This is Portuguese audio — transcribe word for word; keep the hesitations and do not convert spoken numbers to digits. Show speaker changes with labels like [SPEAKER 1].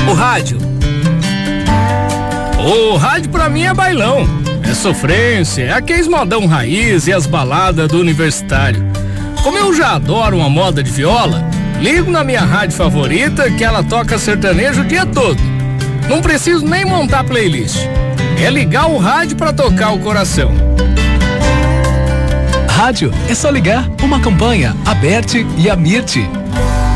[SPEAKER 1] O rádio. O rádio pra mim é bailão, é sofrência, é aqueles modão raiz e as baladas do universitário. Como eu já adoro uma moda de viola, ligo na minha rádio favorita que ela toca sertanejo o dia todo. Não preciso nem montar playlist. É ligar o rádio pra tocar o coração.
[SPEAKER 2] Rádio é só ligar uma campanha, a Berti e a Mirti.